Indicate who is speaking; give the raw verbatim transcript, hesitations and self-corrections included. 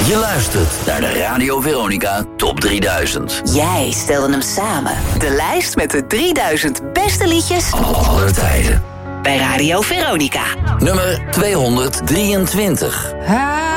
Speaker 1: Je luistert naar de Radio Veronica Top drieduizend.
Speaker 2: Jij stelde hem samen. De lijst met de drieduizend beste liedjes
Speaker 1: aller tijden.
Speaker 2: Bij Radio Veronica.
Speaker 1: Nummer tweehonderddrieëntwintig.